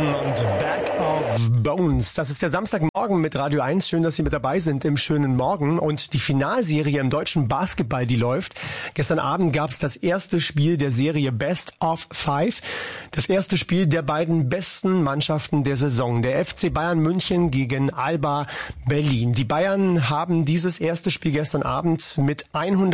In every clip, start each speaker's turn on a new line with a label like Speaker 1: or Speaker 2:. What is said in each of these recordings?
Speaker 1: und Back of Bones. Das ist der Samstagmorgen mit Radio 1. Schön, dass Sie mit dabei sind im schönen Morgen. Und die Finalserie im deutschen Basketball, die läuft. Gestern Abend gab es das erste Spiel der Serie Best of Five. Das erste Spiel der beiden besten Mannschaften der Saison. Der FC Bayern München gegen Alba Berlin. Die Bayern haben dieses erste Spiel gestern Abend mit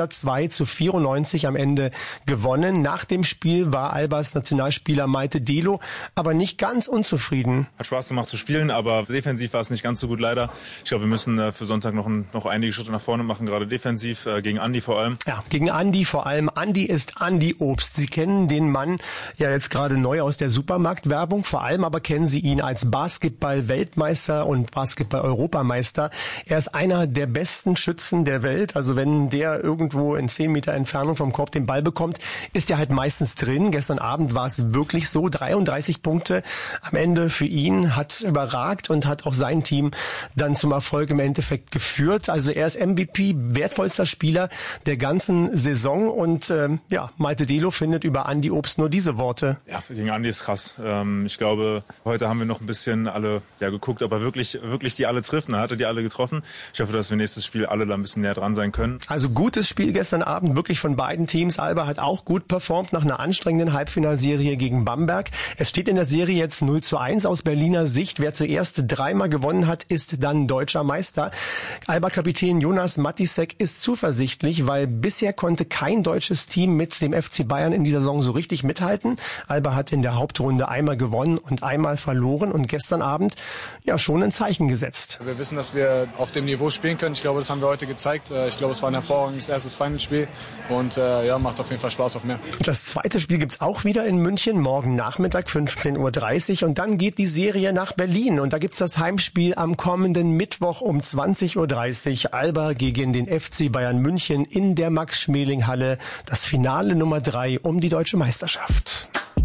Speaker 1: 102-94 am Ende gewonnen. Nach dem Spiel war Albas Nationalspieler Malte Delo aber nicht ganz unzufrieden.
Speaker 2: Hat Spaß gemacht zu spielen, aber defensiv war es nicht ganz so gut leider. Ich glaube, wir müssen für Sonntag noch einige Schritte nach vorne machen, gerade defensiv, gegen Andi vor allem.
Speaker 1: Ja, gegen Andi vor allem. Andi ist Andi Obst. Sie kennen den Mann ja jetzt gerade neu aus der Supermarktwerbung, vor allem aber kennen Sie ihn als Basketball-Weltmeister und Basketball-Europameister. Er ist einer der besten Schützen der Welt. Also wenn der irgendwo in 10 Meter Entfernung vom Korb den Ball bekommt, ist er halt meistens drin. Gestern Abend war es wirklich so. 33 Punkte am Ende für ihn, hat überragt und hat auch sein Team dann zum Erfolg im Endeffekt geführt. Also er ist MVP, wertvollster Spieler der ganzen Saison und Malte Delo findet über Andi Obst nur diese Worte.
Speaker 2: Ja, gegen Andi ist krass. Ich glaube, heute haben wir noch ein bisschen alle geguckt, ob er wirklich die alle trifft. Er hatte die alle getroffen. Ich hoffe, dass wir nächstes Spiel alle da ein bisschen näher dran sein können.
Speaker 1: Also gutes Spiel gestern Abend, wirklich von beiden Teams. Alba hat auch gut performt nach einer anstrengenden Halbfinalserie gegen Bamberg. Es steht in der Serie jetzt 0-1 aus Berliner Sicht. Wer zuerst dreimal gewonnen hat, ist dann deutscher Meister. Alba-Kapitän Jonas Matisek ist zuversichtlich, weil bisher konnte kein deutsches Team mit dem FC Bayern in dieser Saison so richtig mithalten. Alba hat in der Hauptrunde einmal gewonnen und einmal verloren und gestern Abend schon ein Zeichen gesetzt.
Speaker 3: Wir wissen, dass wir auf dem Niveau spielen können. Ich glaube, das haben wir heute gezeigt. Ich glaube, es war ein hervorragendes erstes Finalspiel und macht auf jeden Fall Spaß auf mehr.
Speaker 1: Das zweite Spiel gibt's auch wieder in München, morgen Nachmittag 15:30 Uhr und dann geht die Serie nach Berlin und da gibt's das Heimspiel am kommenden Mittwoch um 20:30 Uhr. Alba gegen den FC Bayern München in der Max-Schmeling-Halle. Das Finale Nummer 3 um die deutsche Meisterschaft.